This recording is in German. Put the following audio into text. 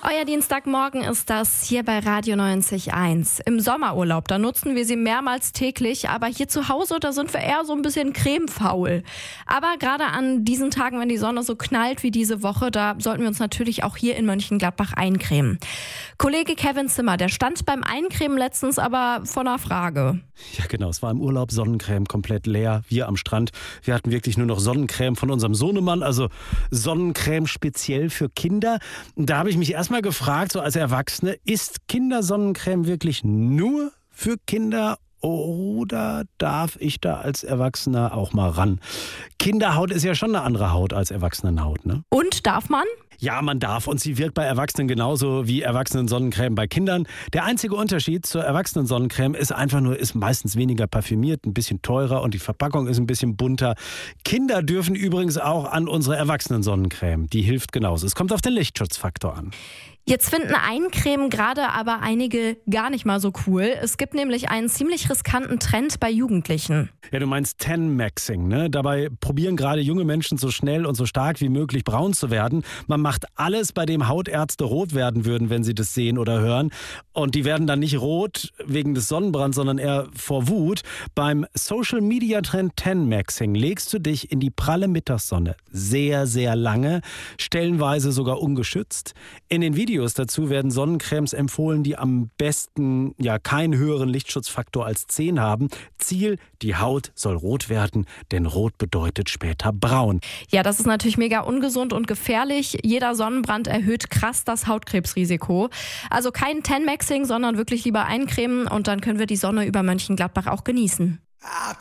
Euer Dienstagmorgen ist das hier bei Radio 90.1. Im Sommerurlaub, da nutzen wir sie mehrmals täglich, aber hier zu Hause, da sind wir eher so ein bisschen cremefaul. Aber gerade an diesen Tagen, wenn die Sonne so knallt wie diese Woche, da sollten wir uns natürlich auch hier in Mönchengladbach eincremen. Kollege Kevin Zimmer, der stand beim Eincremen letztens aber vor einer Frage. Ja genau, es war im Urlaub, Sonnencreme komplett leer, wir am Strand. Wir hatten wirklich nur noch Sonnencreme von unserem Sohnemann, also Sonnencreme speziell für Kinder. Da habe ich mich erstmal gefragt, so als Erwachsene, ist Kindersonnencreme wirklich nur für Kinder oder darf ich da als Erwachsener auch mal ran? Kinderhaut ist ja schon eine andere Haut als Erwachsenenhaut, ne? Und darf man? Ja, man darf und sie wirkt bei Erwachsenen genauso wie Erwachsenen-Sonnencreme bei Kindern. Der einzige Unterschied zur Erwachsenen-Sonnencreme ist einfach nur, ist meistens weniger parfümiert, ein bisschen teurer und die Verpackung ist ein bisschen bunter. Kinder dürfen übrigens auch an unsere Erwachsenen-Sonnencreme. Die hilft genauso. Es kommt auf den Lichtschutzfaktor an. Jetzt finden Eincremen gerade aber einige gar nicht mal so cool. Es gibt nämlich einen ziemlich riskanten Trend bei Jugendlichen. Ja, du meinst Tan-Maxing, ne? Dabei probieren gerade junge Menschen so schnell und so stark wie möglich braun zu werden. Man macht alles, bei dem Hautärzte rot werden würden, wenn sie das sehen oder hören. Und die werden dann nicht rot wegen des Sonnenbrands, sondern eher vor Wut. Beim Social-Media-Trend Tan-Maxing legst du dich in die pralle Mittagssonne sehr, sehr lange, stellenweise sogar ungeschützt. In den Videos dazu werden Sonnencremes empfohlen, die am besten ja keinen höheren Lichtschutzfaktor als 10 haben. Ziel, die Haut soll rot werden, denn rot bedeutet später braun. Ja, das ist natürlich mega ungesund und gefährlich. Jeder Sonnenbrand erhöht krass das Hautkrebsrisiko. Also kein Tan-Maxing, sondern wirklich lieber eincremen und dann können wir die Sonne über Mönchengladbach auch genießen.